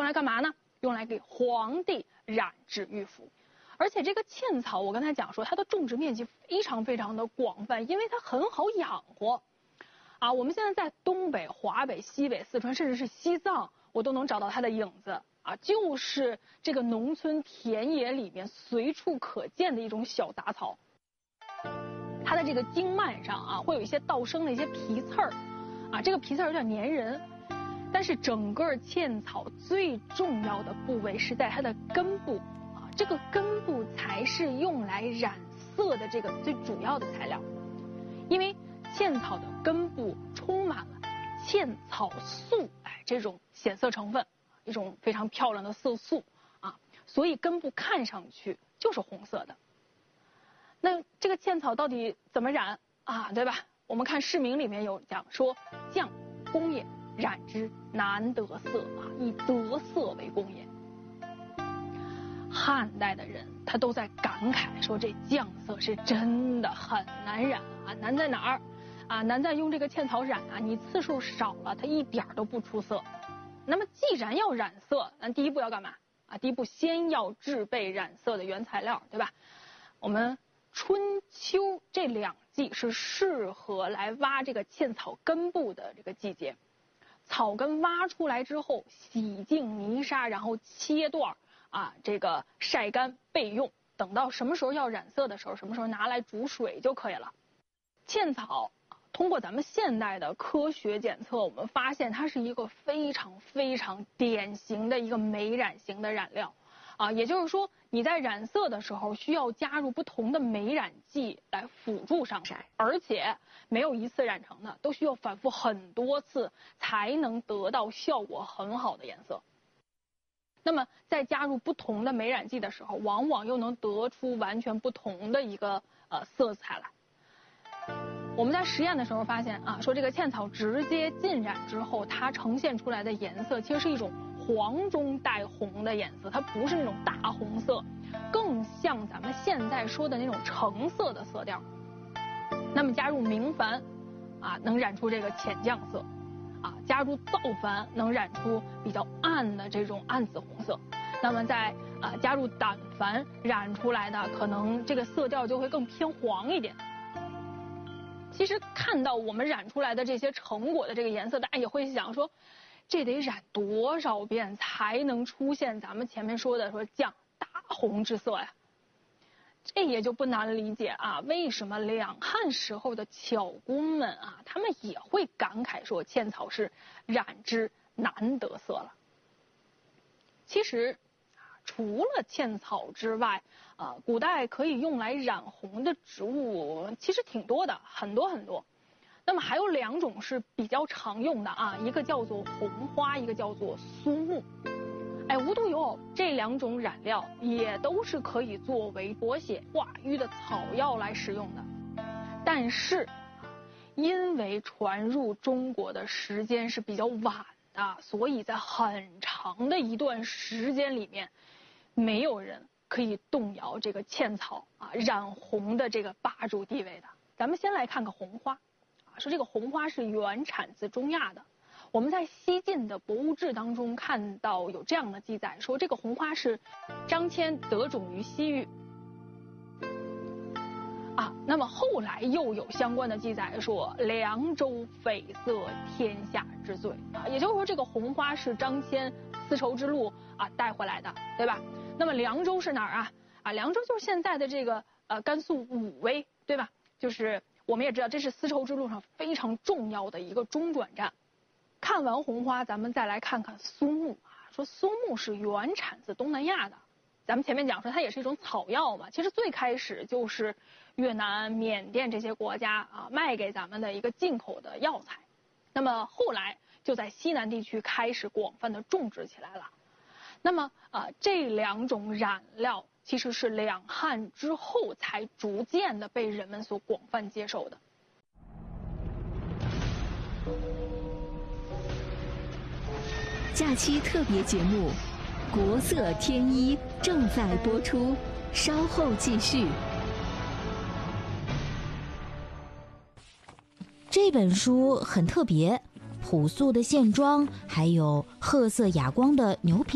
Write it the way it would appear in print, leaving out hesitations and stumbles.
来干嘛呢？用来给皇帝染制御服。而且这个茜草，我刚才讲说它的种植面积非常非常的广泛，因为它很好养活。啊，我们现在在东北、华北、西北、四川，甚至是西藏，我都能找到它的影子啊，就是这个农村田野里面随处可见的一种小杂草。它的这个茎蔓上啊，会有一些倒生的一些皮刺儿，啊，这个皮刺儿有点粘人。但是整个茜草最重要的部位是在它的根部啊，这个根部才是用来染色的这个最主要的材料，因为茜草的根部充满了茜草素，这种显色成分，一种非常漂亮的色素啊，所以根部看上去就是红色的。那这个茜草到底怎么染啊？对吧？我们看释名里面有讲说，匠工也，染之难得色啊，以得色为功也。汉代的人他都在感慨说，这酱色是真的很难染啊，难在哪儿？啊，难在用这个茜草染啊，你次数少了，它一点都不出色。那么既然要染色，那第一步要干嘛啊？第一步先要制备染色的原材料，对吧？我们春秋这2季是适合来挖这个茜草根部的这个季节。草根挖出来之后，洗净泥沙，然后切段啊，这个晒干备用。等到什么时候要染色的时候，什么时候拿来煮水就可以了。茜草通过咱们现代的科学检测，我们发现它是一个非常非常典型的一个美染型的染料啊，也就是说你在染色的时候需要加入不同的美染剂来辅助上色，而且没有一次染成的，都需要反复很多次才能得到效果很好的颜色。那么在加入不同的美染剂的时候，往往又能得出完全不同的一个色彩来。我们在实验的时候发现啊，说这个茜草直接浸染之后，它呈现出来的颜色其实是一种黄中带红的颜色，它不是那种大红色，更像咱们现在说的那种橙色的色调。那么加入明矾啊，能染出这个浅酱色啊，加入皂矾能染出比较暗的这种暗紫红色。那么在加入胆矾染出来的，可能这个色调就会更偏黄一点。其实看到我们染出来的这些成果的这个颜色，大家也会想说，这得染多少遍才能出现咱们前面说的说酱大红之色呀？这也就不难理解啊，为什么两汉时候的巧工们啊，他们也会感慨说茜草是染之难得色了。其实除了茜草之外，古代可以用来染红的植物其实挺多的，很多很多。那么还有2种是比较常用的啊，一个叫做红花，一个叫做苏木。无独有偶，这2种染料也都是可以作为活血化瘀的草药来使用的。但是因为传入中国的时间是比较晚的，所以在很长的一段时间里面，没有人可以动摇这个茜草啊染红的这个霸主地位的。咱们先来看看红花啊，说这个红花是原产自中亚的。我们在西晋的博物志当中看到有这样的记载，说这个红花是张骞得种于西域啊。那么后来又有相关的记载说，凉州绯色天下之最啊，也就是说这个红花是张骞丝绸之路啊带回来的，对吧？那么凉州是哪儿啊？凉州就是现在的这个甘肃武威，对吧？就是我们也知道这是丝绸之路上非常重要的一个中转站。看完红花，咱们再来看看苏木啊。说苏木是原产自东南亚的，咱们前面讲说它也是一种草药嘛。其实最开始就是越南、缅甸这些国家啊卖给咱们的一个进口的药材。那么后来就在西南地区开始广泛的种植起来了。那么这2种染料其实是两汉之后才逐渐的被人们所广泛接受的。 假期特别节目《国色天一》正在播出，稍后继续。 这本书很特别，朴素的线装，还有褐色哑光的牛皮